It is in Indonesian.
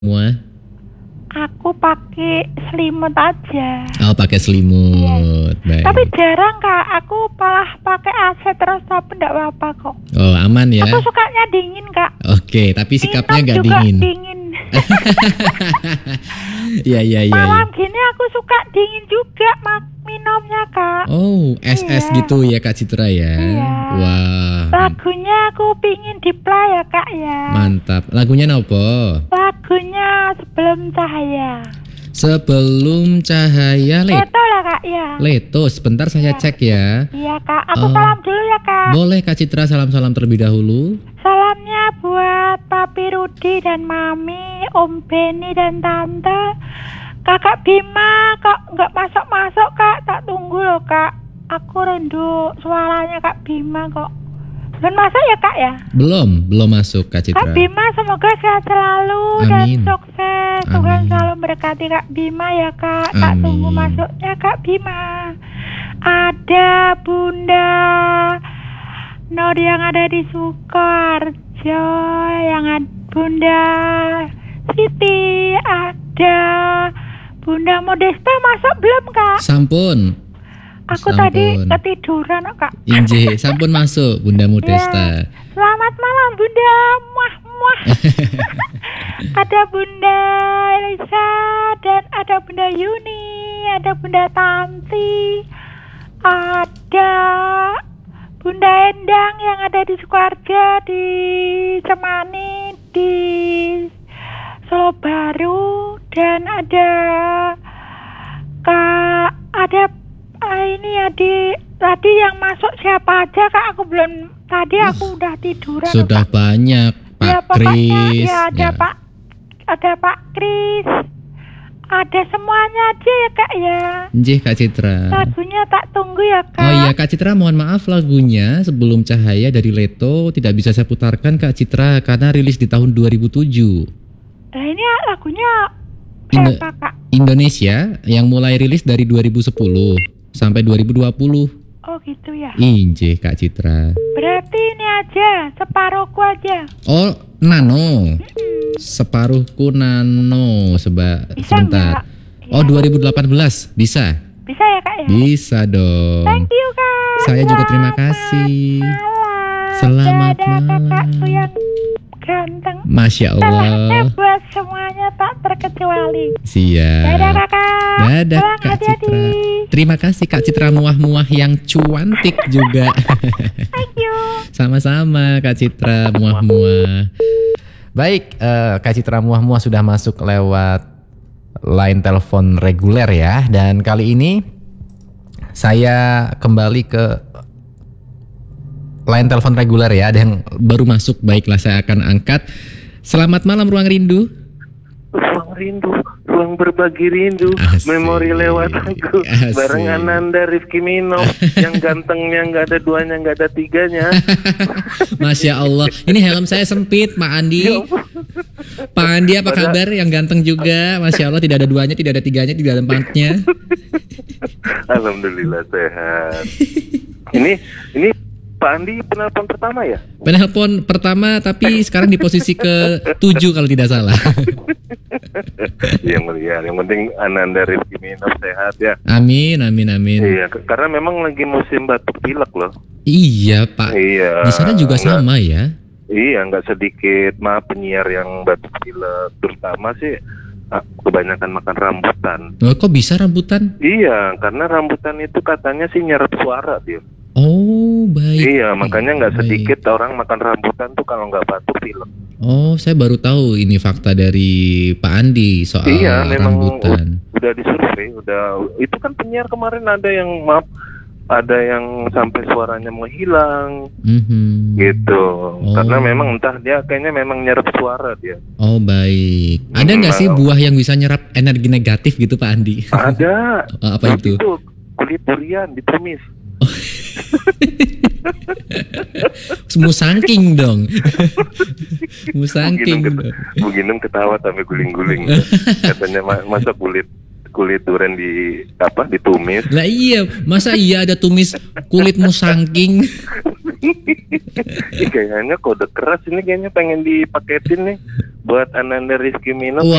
Semua. Aku pakai selimut aja. Oh, pakai selimut. Baik. Tapi jarang Kak, aku malah pakai AC terus tapi enggak apa-apa kok. Oh, aman ya. Aku sukanya dingin Kak. Oke, tapi sikapnya Minum nggak juga dingin. dingin. Iya. Malam gini aku suka dingin juga minumnya Kak. Oh, SS Iya. gitu ya Kak Citra ya. Iya. Wah. Lagunya aku pingin di play ya Kak ya. Mantap. Lagunya nopo? Lagunya Sebelum Cahaya. Sebelum Cahaya Itu lah Kak ya. Leto, sebentar saya cek ya. Iya Kak, aku Oh. salam dulu ya Kak. Boleh Kak Citra salam-salam terlebih dahulu. Salamnya buat Papi Rudi dan Mami, Om Benny dan Tante. Kakak Bima kok nggak masuk-masuk Kak, tak tunggu loh Kak. Aku rindu suaranya Kak Bima kok. Belum masuk ya Kak ya? Belum masuk Kak Citra. Kak Bima semoga sehat selalu Amin. dan sukses. Tuhan Amin. selalu berkati Kak Bima ya Kak. Tak Amin. tunggu masuknya Kak Bima. Ada Bunda Nur yang ada di Sukoharjo, yang ada Bunda Siti, ada Bunda Modesta masuk belum Kak? Sampun. Aku Sampun. tadi ketiduran Kak. Inje, sampun masuk Bunda Modesta. Ya. Selamat malam Bunda. Muah muah. Ada Bunda Elisa dan ada Bunda Yuni, ada Bunda Tanti, ada Bunda Endang yang ada di Sukoharjo, di Cemani, di Solo Baru, dan ada Kak, ada ini ya tadi yang masuk siapa aja Kak? Aku belum, tadi aku udah tiduran. Sudah Kak. banyak Pak Ya, pokoknya, Kris. ya ada Pak Kris, ada semuanya aja ya Kak ya. Inje Kak Citra. Lagunya tak tunggu ya Kak. Oh iya Kak Citra, mohon maaf lagunya Sebelum Cahaya dari Leto tidak bisa saya putarkan Kak Citra karena rilis di tahun 2007. Nah ini lagunya Indo- siapa Kak? Indonesia yang mulai rilis dari 2010 sampai 2020. Oh gitu ya. Inje Kak Citra. Berarti ini aja, separuhku aja. Oh, Nano. Separuhku Nano Bisa sebentar. nggak? Oh, Ya. 2018 bisa? Bisa ya Kak ya? Bisa dong. Thank you Kak. Saya juga terima Selamat kasih. malam. Selamat Dadah, malam. kakakku yang ganteng. Masya Allah. Buat semuanya tak terkecuali. Siap. Dadah kakak. Dadah Pulang Kak hati-hati. Citra. Terima kasih Kak Citra muah-muah yang cuantik juga. Thank you. Sama-sama Kak Citra muah-muah. Baik, Kak Citra muah-muah sudah masuk lewat line telepon reguler ya. Dan kali ini saya kembali ke line telepon reguler ya. Ada yang baru masuk, baiklah saya akan angkat. Selamat malam Ruang Rindu. Ruang rindu, ruang berbagi rindu, Asik. memori lewat aku, Asik. bareng Ananda Rifki Mino, yang gantengnya nggak ada duanya, nggak ada tiganya. Masya Allah. Ini helm saya sempit Pak Andi. Pak Andi apa kabar? Yang ganteng juga. Masya Allah, tidak ada duanya, tidak ada tiganya, tidak ada empatnya. Alhamdulillah sehat. Ini Pak Andi penelpon pertama ya? Penelpon pertama tapi sekarang di posisi ke-7 kalau tidak salah. Yang penting Ananda Rifki Mino sehat ya. Amin. Iya, karena memang lagi musim batuk pilek loh. Iya Pak. Iya. Di sana juga sama ya. Iya, nggak sedikit penyiar yang batuk pilek, terutama sih kebanyakan makan rambutan. Oh, kok bisa rambutan? Iya, karena rambutan itu katanya sih nyerap suara dia. Oh baik. Iya, makanya nggak Baik. sedikit orang makan rambutan tuh kalau nggak batuk pilek. Oh, saya baru tahu ini fakta dari Pak Andi soal Iya, memang rambutan. udah disurvei, itu kan penyiar kemarin ada yang sampai suaranya menghilang Mhm. gitu. Oh. Karena memang entah dia kayaknya memang nyerap suara dia. Oh baik. Ada nggak sih buah yang bisa nyerap energi negatif gitu Pak Andi? Ada. Oh, apa itu? Itu kulit durian ditumis. Musangking dong. Musangking dong. Bu Ginum ketawa sampai guling-guling. Katanya masa kulit durian ditumis. Lah iya, masa iya ada tumis kulit musangking? Ini kayaknya kode keras ini kayaknya pengen dipaketin nih buat Ananda Rizky Minot.